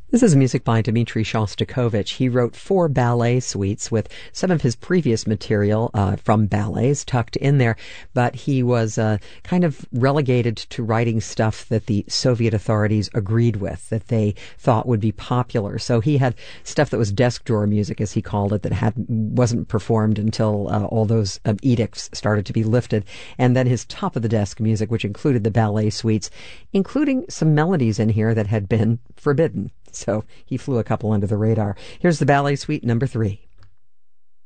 This is music by Dmitri Shostakovich. He wrote 4 ballet suites with some of his previous material from ballets tucked in there, but he was kind of relegated to writing stuff that the Soviet authorities agreed with, that they thought would be popular. So he had stuff that was desk drawer music, as he called it, that wasn't performed until all those edicts started to be lifted. And then his top-of-the-desk music, which included the ballet suites, including some melodies in here that had been forbidden. So he flew a couple under the radar. Here's the ballet suite number 3.